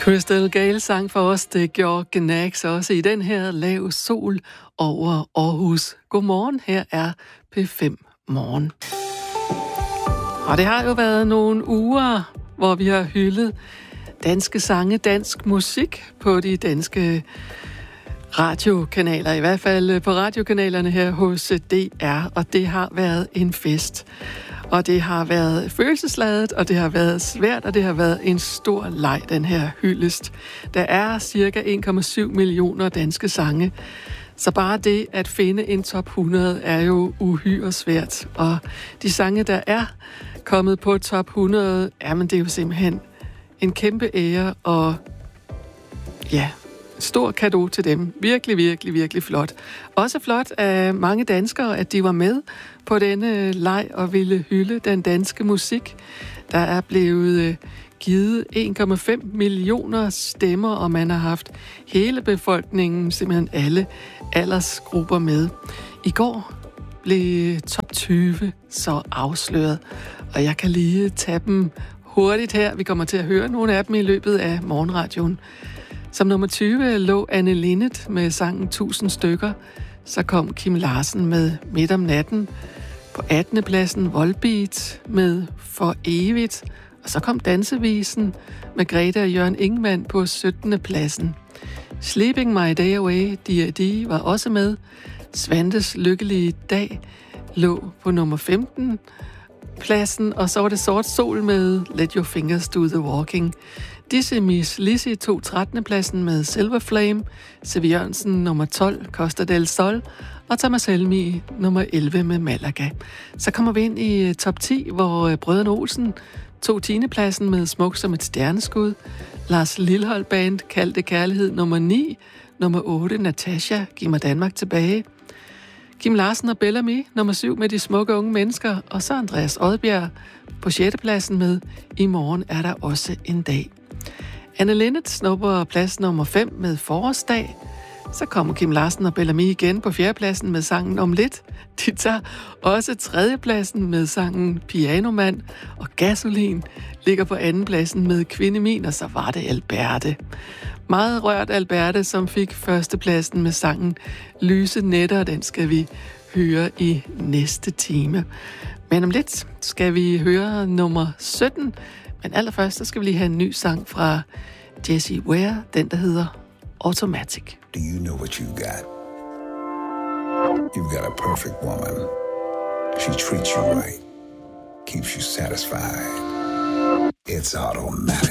Crystal Gayle sang for os, det gjorde Gnags også i den her lav sol over Aarhus. Godmorgen, her er P5 Morgen. Og det har jo været nogle uger, hvor vi har hyldet danske sange, dansk musik på de danske radiokanaler, i hvert fald på radiokanalerne her hos DR, og det har været en fest. Og det har været følelsesladet, og det har været svært, og det har været en stor leg, den her hyldest. Der er cirka 1,7 millioner danske sange, så bare det at finde en top 100 er jo uhyre svært. Og de sange, der er kommet på top 100, men det er jo simpelthen en kæmpe ære, og ja, stor cadeau til dem. Virkelig, virkelig, virkelig flot. Også flot af mange danskere, at de var med på denne leg og ville hylde den danske musik. Der er blevet givet 1,5 millioner stemmer, og man har haft hele befolkningen, simpelthen alle aldersgrupper med. I går blev top 20 så afsløret, og jeg kan lige tage dem hurtigt her. Vi kommer til at høre nogle af dem i løbet af morgenradioen. Som nummer 20 lå Anne Linnet med sangen 1000 stykker. Så kom Kim Larsen med Midt om natten. På 18. pladsen Volbeat med For evigt. Og så kom Dansevisen med Greta og Jørgen Ingmann på 17. pladsen. Sleeping My Day Away, D.A.D. var også med. Svantes Lykkelige Dag lå på nummer 15. pladsen, og så var det Sort Sol med Let Your Fingers Do The Walking. Dizzy Miss Lizzy tog 13. pladsen med Silver Flame, Siv Jørgensen nummer 12, Costa del Sol, og Thomas Helmig nummer 11 med Malaga. Så kommer vi ind i top 10, hvor Brødrene Olsen tog 10. pladsen med Smuk som et stjerneskud. Lars Lilholt Band kaldte Kærlighed nummer 9, nummer 8 Natasha, Giv mig Danmark tilbage. Kim Larsen og Bellamy nummer 7 med De smukke unge mennesker, og så Andreas Odbjerg på 6. pladsen med I morgen er der også en dag. Anne Linnet snupper plads nummer 5 med Forårsdag. Så kommer Kim Larsen og Bellamy igen på 4. pladsen med sangen Om lidt. De tager også 3. pladsen med sangen Pianoman, og Gasolin ligger på 2. pladsen med Kvinde min, og så var det Alberte. Meget rørt Alberte, som fik 1. pladsen med sangen Lyse nætter, den skal vi høre i næste time. Men om lidt skal vi høre nummer 17, men allerførst så skal vi lige have en ny sang fra Jessie Ware, den der hedder Automatic. Do you know what you got? You've got a perfect woman. She treats you right, keeps you satisfied. It's automatic.